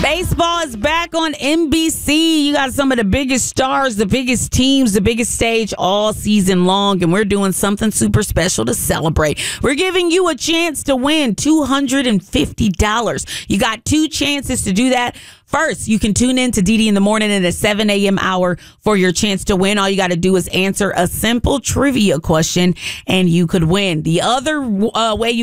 Baseball is back on NBC. You got some of the biggest stars, the biggest teams, the biggest stage all season long, and we're doing something super special to celebrate. We're giving you a chance to win $250. You got 2 chances to do that. First, you can tune in to DD in the morning at the 7 a.m. hour for your chance to win. All you got to do is answer a simple trivia question, and you could win. The other way you